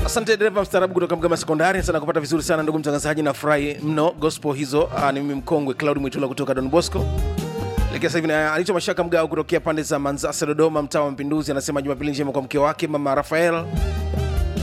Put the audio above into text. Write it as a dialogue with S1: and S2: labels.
S1: Asante dereva mstaarabu kutoka Mgama Sekondari, sana kupata vizuri sana ndugu mtangazaji, na furahi mno gospel hizo. Ni mimi mkongwe Cloud Mwitula kutoka Don Bosco. Lakini sasa hivi alicho Mashaka Mgao kutokea pande za Manzasa Dodoma, mtaa wa Mapinduzi, anasema Jumapili njema kwa mke wake Mama Rafael